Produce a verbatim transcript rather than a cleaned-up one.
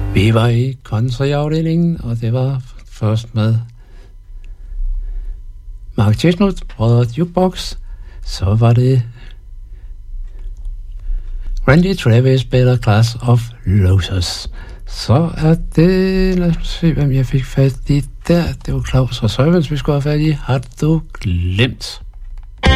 Vi var i countryafdelingen, og det var først med Mark Chesnutt, Brother Jukebox. Så var det Randy Travis, Better Class of Losers. Så er det, lad os se, hvem jeg fik fat i der. Det var Claus og Søjvens, vi skulle have fat i. Har du glemt?